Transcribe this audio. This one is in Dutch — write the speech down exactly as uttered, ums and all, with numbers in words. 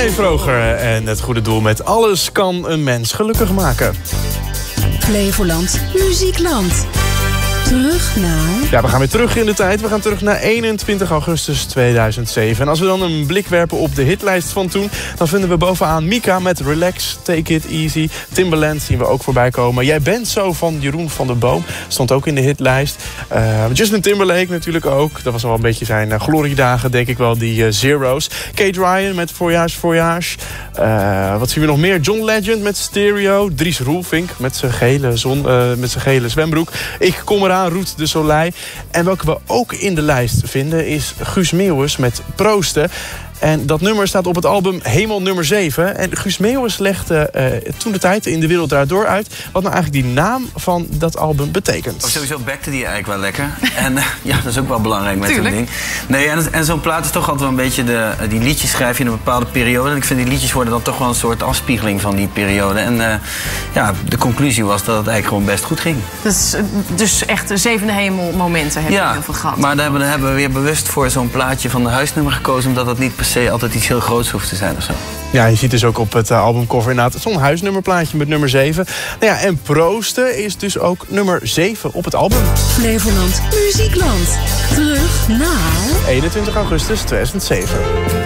René Vroger en het goede doel met alles kan een mens gelukkig maken. Flevoland Muziekland. Terug naar... Ja, we gaan weer terug in de tijd. We gaan terug naar eenentwintig augustus tweeduizend zeven. En als we dan een blik werpen op de hitlijst van toen... dan vinden we bovenaan Mika met Relax, Take It Easy. Timbaland zien we ook voorbij komen. Jij bent zo van Jeroen van der Boom. Stond ook in de hitlijst. Uh, Justin Timberlake natuurlijk ook. Dat was wel een beetje zijn uh, gloriedagen, denk ik wel. Die uh, Zero's. Kate Ryan met Voyage Voyage. Uh, wat zien we nog meer? John Legend met Stereo. Dries Roelvink met zijn gele, zon, uh, met zijn gele zwembroek. Ik kom eraan. Roet de Soleil. En welke we ook in de lijst vinden is Guus Meeuwis met Proosten. En dat nummer staat op het album Hemel nummer zeven. En Guus Meeuwis legde uh, toen de tijd in De Wereld Draait Door uit... wat nou eigenlijk die naam van dat album betekent. Oh, sowieso bekte die eigenlijk wel lekker. En uh, ja, dat is ook wel belangrijk met zo'n ding. Nee, en, en zo'n plaat is toch altijd wel een beetje... De, die liedjes schrijf je in een bepaalde periode. En ik vind die liedjes worden dan toch wel een soort afspiegeling van die periode. En uh, ja, de conclusie was dat het eigenlijk gewoon best goed ging. Dus, dus echt zevende hemelmomenten heb je ja, heel veel gehad. Maar daar hebben, daar hebben we weer bewust voor zo'n plaatje van de huisnummer gekozen... omdat dat niet per se altijd iets heel groots hoeft te zijn of zo. Ja, je ziet dus ook op het uh, albumcover inderdaad zo'n huisnummerplaatje met nummer zeven. Nou ja, en Proosten is dus ook nummer zeven op het album. Flevoland Muziekland. Terug naar... eenentwintig augustus tweeduizend zeven.